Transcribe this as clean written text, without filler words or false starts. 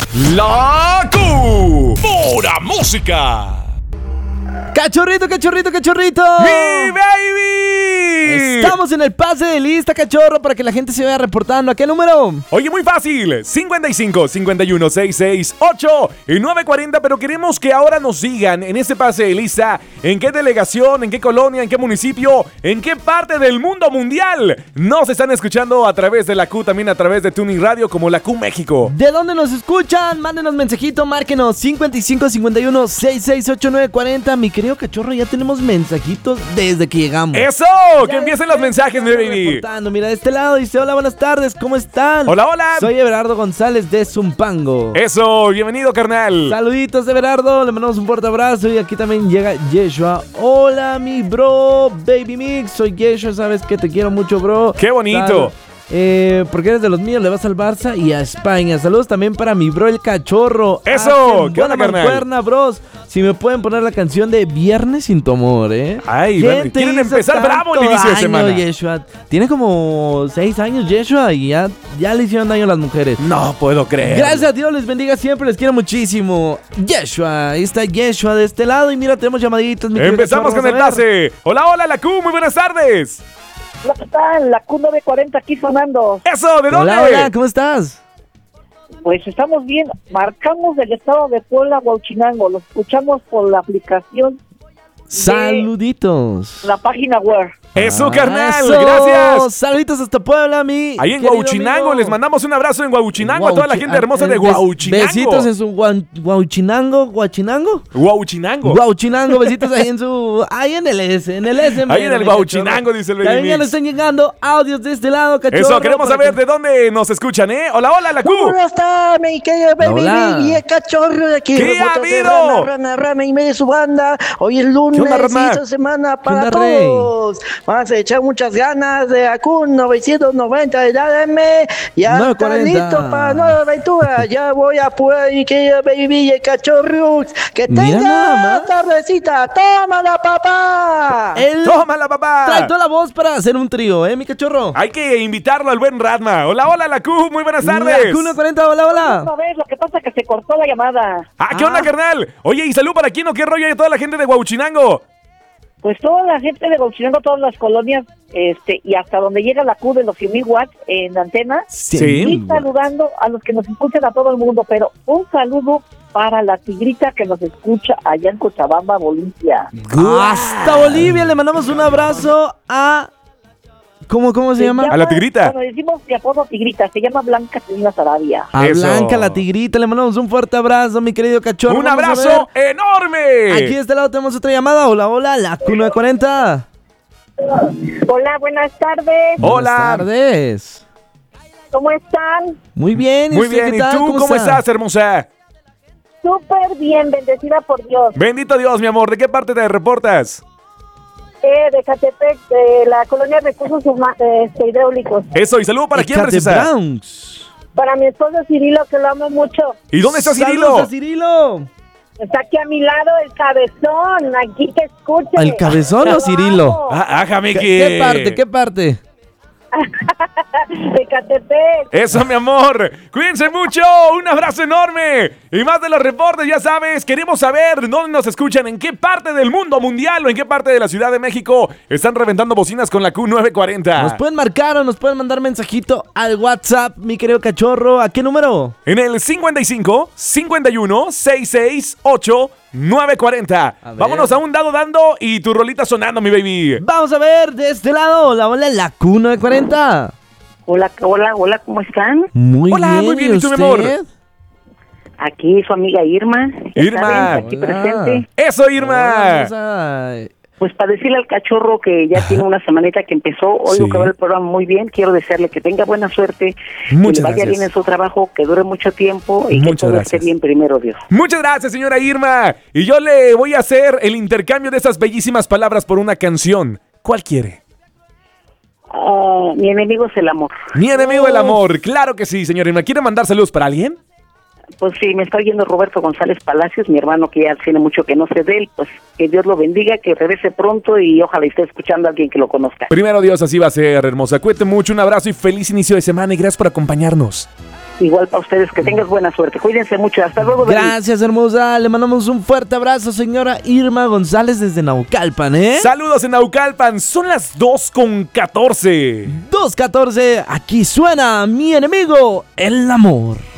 La Pura Música. ¡Cachorrito, cachorrito, cachorrito! ¡Mi baby! Estamos en el pase de lista, cachorro, para que la gente se vaya reportando. ¿A qué número? Oye, muy fácil. 55 51 66 8 y 940. Pero queremos que ahora nos digan en este pase de lista en qué delegación, en qué colonia, en qué municipio, en qué parte del mundo mundial nos están escuchando a través de la Q, también a través de Tuning Radio como la Q México. ¿De dónde nos escuchan? Mándenos mensajito, márquenos 55 51 66 8 940. Mi querido cachorro, ya tenemos mensajitos desde que llegamos. ¡Eso! ¡Que empiecen los mensajes, mi baby! Reportando. Mira, de este lado dice: hola, buenas tardes, ¿cómo están? Hola, hola. Soy Everardo González de Zumpango. Eso, bienvenido, carnal. Saluditos, Everardo, le mandamos un fuerte abrazo. Y aquí también llega Yeshua. Hola, mi bro, Baby Mix. Soy Yeshua, sabes que te quiero mucho, bro. ¡Qué bonito! Porque eres de los míos, le vas al Barça y a España. Saludos también para mi bro el cachorro. ¡Eso! ¿Qué onda, carnal? Mancuerna, bros. Si me pueden poner la canción de Viernes sin tu amor, Ay, bueno, quieren empezar bravo el inicio de semana. Yeshua. Tiene como 6 años Yeshua y ya le hicieron daño a las mujeres. No puedo creer. Gracias a Dios, les bendiga siempre, les quiero muchísimo. Yeshua, ahí está Yeshua de este lado y mira, tenemos llamaditos. Empezamos con el pase. Hola, hola, la Q, muy buenas tardes. Hola, ¿qué tal? La Q940 aquí sonando. Eso, ¿de dónde? Hola, hola, ¿cómo estás? Pues estamos bien. Marcamos del estado de Puebla, Huauchinango. Lo escuchamos por la aplicación. Saluditos. La página web. Eso, carnal, Eso. gracias. Saluditos hasta Puebla, mi Ahí en querido Huauchinango, amigo. les mandamos un abrazo en Huauchinango a toda la gente hermosa de Huauchinango. Besitos en su Huauchinango, Huauchinango. Huauchinango. Besitos ahí en su, ahí en el S. Ahí en el Huauchinango, dice el Baby También ya nos Mix. están llegando audios de este lado, cachorro. Eso, queremos saber de dónde nos escuchan, ¿eh? Hola, hola, la Q. ¿Cómo está, mi querido Baby Hola. y el cachorro de aquí? ¿Qué ha Botas de habido? Rama y media su banda. Hoy es lunes ¿Qué onda, Rama? y esta semana para onda, Rey? todos. Vamos a echar muchas ganas de Acun 990 de darme. Ya 940. está listo para nueva aventura. Ya voy a poder, mi querido Baby y el cachorro. Que Mira nada tenga más. tardecita. ¡Tómala, papá! Él Tómala, papá. trae toda la voz para hacer un trío, mi cachorro. Hay que invitarlo al buen Radma. Hola, hola, la Q, muy buenas tardes. 140, hola, hola. A ver, lo que pasa es que se cortó la llamada. ¿Qué onda, carnal? Oye, y salud para quién o qué rollo hay a toda la gente de Huauchinango. Pues toda la gente de Huauchinango, todas las colonias, y hasta donde llega la Q de los 100,000 watts en antena. Sí. Y saludando a los que nos escuchan a todo el mundo, pero un saludo para la tigrita que nos escucha allá en Cochabamba, Bolivia. Hasta Bolivia le mandamos un abrazo a... ¿Cómo se llama? A la tigrita. Bueno, decimos de apodo tigrita, se llama Blanca Celina Sarabia. A Eso. Blanca, la tigrita, le mandamos un fuerte abrazo, mi querido cachorro. Un Vamos a abrazo ver. enorme. Aquí de este lado tenemos otra llamada. Hola, hola, la Q940. Hola, buenas tardes. Hola. Buenas tardes. ¿Cómo están? Muy bien. Muy usted bien, qué ¿y tal? tú cómo está? estás, hermosa? Súper bien, bendecida por Dios. Bendito Dios, mi amor. ¿De qué parte te reportas? De Catepec, de la colonia de recursos hidráulicos. Eso, y saludo para quién, Ecate precisa. Browns. Para mi esposo Cirilo, que lo amo mucho. ¿Y dónde está Saludos Cirilo? a Cirilo. Está aquí a mi lado el cabezón, aquí te escucha. ¿El cabezón o Cirilo? Ajá, Miki. ¿Qué parte? ¿Qué parte? De Catepec. Eso, mi amor. Cuídense mucho. Un abrazo enorme. Y más de los reportes, ya sabes, queremos saber dónde nos escuchan, en qué parte del mundo mundial o en qué parte de la Ciudad de México están reventando bocinas con la Q940. Nos pueden marcar o nos pueden mandar mensajito al WhatsApp, mi querido cachorro. ¿A qué número? En el 55 51 668 940. A ver. Vámonos a un dando y tu rolita sonando, mi baby. Vamos a ver de este lado. Hola, hola, la Q940. Hola, ¿cómo están? Muy Hola, bien. muy bien, ¿y tú, mi amor? usted? Aquí su amiga Irma. ya Irma. saben, aquí Hola. presente. Eso, Hola, Irma. vamos a- Pues para decirle al cachorro que ya tiene una semanita que empezó, hoy Sí. lo que va el programa muy bien, quiero desearle que tenga buena suerte, Muchas que le vaya gracias. bien en su trabajo, que dure mucho tiempo y Muchas que todo gracias. esté bien primero, Dios. Muchas gracias, señora Irma. Y yo le voy a hacer el intercambio de esas bellísimas palabras por una canción. ¿Cuál quiere? Mi enemigo es el amor. Mi enemigo el amor. Claro que sí, señora Irma. ¿Quiere mandar saludos para alguien? pues sí, me está oyendo Roberto González Palacios, mi hermano que ya tiene mucho que no sé de él, pues que Dios lo bendiga, que regrese pronto y ojalá esté escuchando a alguien que lo conozca. Primero Dios, así va a ser, hermosa. Cuídate mucho, un abrazo y feliz inicio de semana y gracias por acompañarnos. Igual para ustedes, que tengas buena suerte. Cuídense mucho, hasta luego. Gracias, hermosa. Le mandamos un fuerte abrazo, señora Irma González desde Naucalpan, ¿eh? Saludos en Naucalpan, son las 2:14. 2:14, aquí suena Mi Enemigo, el amor.